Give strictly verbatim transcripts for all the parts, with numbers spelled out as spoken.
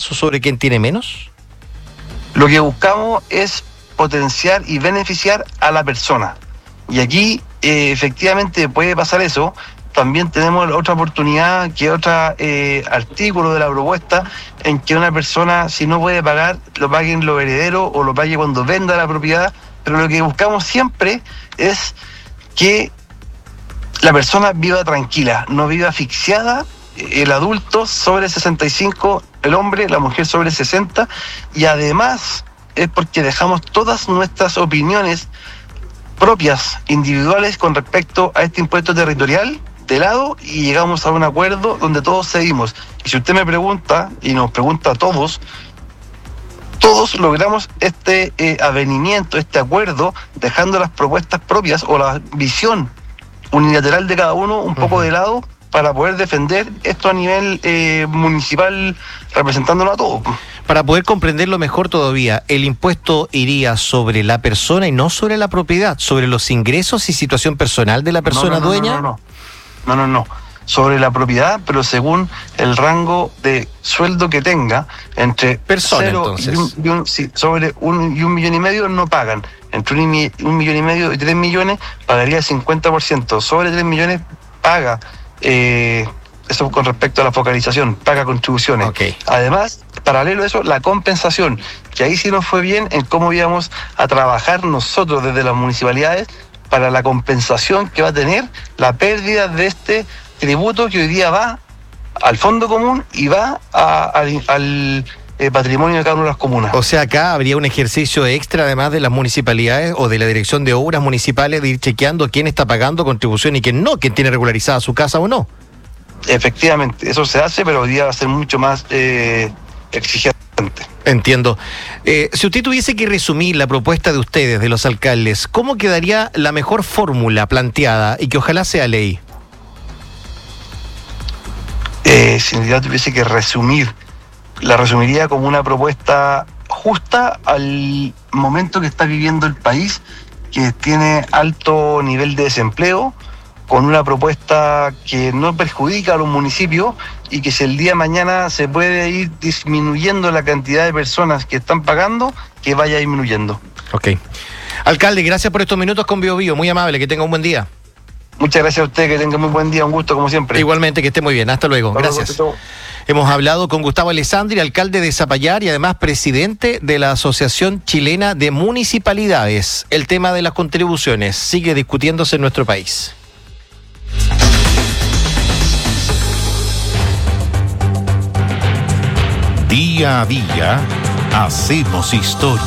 sobre quien tiene menos? Lo que buscamos es potenciar y beneficiar a la persona. Y aquí eh, efectivamente puede pasar eso. También tenemos otra oportunidad, que otro eh, artículo de la propuesta, en que una persona, si no puede pagar, lo paguen los herederos o lo pague cuando venda la propiedad. Pero lo que buscamos siempre es que la persona viva tranquila, no viva asfixiada, el adulto sobre sesenta y cinco, el hombre, la mujer sobre sesenta, y además es porque dejamos todas nuestras opiniones propias, individuales, con respecto a este impuesto territorial de lado, y llegamos a un acuerdo donde todos cedimos. Y si usted me pregunta, y nos pregunta a todos, todos logramos este eh, avenimiento, este acuerdo, dejando las propuestas propias o la visión unilateral de cada uno un poco uh-huh. de lado, para poder defender esto a nivel eh, municipal, representándolo a todos. Para poder comprenderlo mejor todavía, el impuesto iría sobre la persona y no sobre la propiedad, sobre los ingresos y situación personal de la persona no, no, no, dueña. No, no, no, no, no, no, sobre la propiedad, pero según el rango de sueldo que tenga, entre persona, cero entonces. y un, y un, sí, sobre un, y un millón y medio no pagan. Entre un, y, un millón y medio y tres millones pagaría el cincuenta por ciento. Sobre tres millones paga. Eh, eso con respecto a la focalización, paga contribuciones. Okay. Además, paralelo a eso, la compensación, que ahí sí nos fue bien en cómo íbamos a trabajar nosotros desde las municipalidades para la compensación que va a tener la pérdida de este tributo que hoy día va al fondo común y va a, a, al eh, patrimonio de cada una de las comunas. O sea, acá habría un ejercicio extra, además de las municipalidades o de la Dirección de Obras Municipales, de ir chequeando quién está pagando contribución y quién no, quién tiene regularizada su casa o no. Efectivamente, eso se hace, pero hoy día va a ser mucho más eh, exigente. Entiendo. Eh, si usted tuviese que resumir la propuesta de ustedes, de los alcaldes, ¿cómo quedaría la mejor fórmula planteada y que ojalá sea ley? Eh, si yo tuviese que resumir, la resumiría como una propuesta justa al momento que está viviendo el país, que tiene alto nivel de desempleo, con una propuesta que no perjudica a los municipios y que si el día de mañana se puede ir disminuyendo la cantidad de personas que están pagando, que vaya disminuyendo. Ok. Alcalde, gracias por estos minutos con Bio Bio, muy amable, que tenga un buen día. Muchas gracias a usted, que tenga muy buen día, un gusto como siempre. Igualmente, que esté muy bien, hasta luego, gracias. Hemos hablado con Gustavo Alessandri, alcalde de Zapallar y además presidente de la Asociación Chilena de Municipalidades. El tema de las contribuciones sigue discutiéndose en nuestro país. Día a día hacemos historia.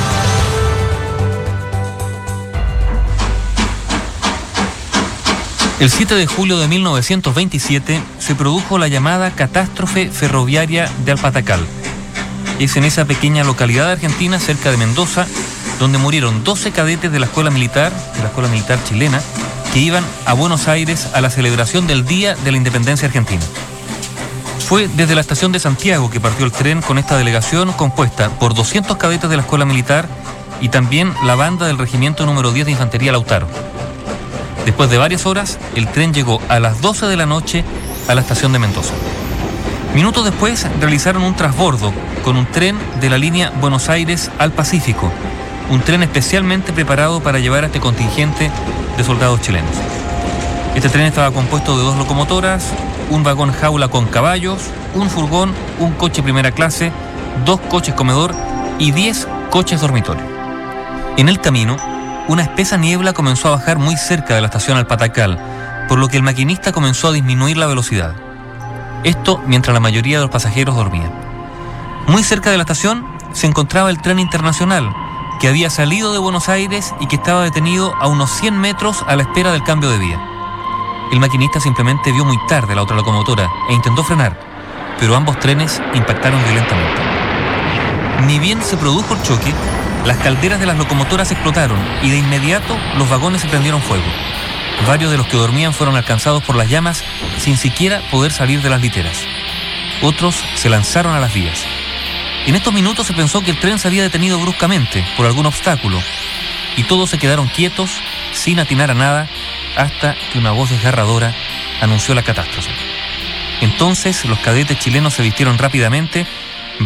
El siete de julio de mil novecientos veintisiete se produjo la llamada catástrofe ferroviaria de Alpatacal. Es en esa pequeña localidad de Argentina, cerca de Mendoza, donde murieron doce cadetes de la Escuela Militar, de la Escuela Militar Chilena, que iban a Buenos Aires a la celebración del Día de la Independencia Argentina. Fue desde la estación de Santiago que partió el tren con esta delegación compuesta por doscientos cadetes de la Escuela Militar y también la banda del Regimiento número diez de Infantería Lautaro. Después de varias horas, el tren llegó a las doce de la noche a la estación de Mendoza. Minutos después realizaron un transbordo con un tren de la línea Buenos Aires al Pacífico, un tren especialmente preparado para llevar a este contingente de soldados chilenos. Este tren estaba compuesto de dos locomotoras, un vagón jaula con caballos, un furgón, un coche primera clase, dos coches comedor y diez coches dormitorio. En el camino, una espesa niebla comenzó a bajar muy cerca de la estación Alpatacal, por lo que el maquinista comenzó a disminuir la velocidad. Esto mientras la mayoría de los pasajeros dormían. Muy cerca de la estación se encontraba el tren internacional, que había salido de Buenos Aires y que estaba detenido a unos cien metros a la espera del cambio de vía. El maquinista simplemente vio muy tarde la otra locomotora e intentó frenar, pero ambos trenes impactaron violentamente. Ni bien se produjo el choque, las calderas de las locomotoras explotaron y de inmediato los vagones se prendieron fuego. Varios de los que dormían fueron alcanzados por las llamas sin siquiera poder salir de las literas. Otros se lanzaron a las vías. En estos minutos se pensó que el tren se había detenido bruscamente por algún obstáculo y todos se quedaron quietos, sin atinar a nada, hasta que una voz desgarradora anunció la catástrofe. Entonces los cadetes chilenos se vistieron rápidamente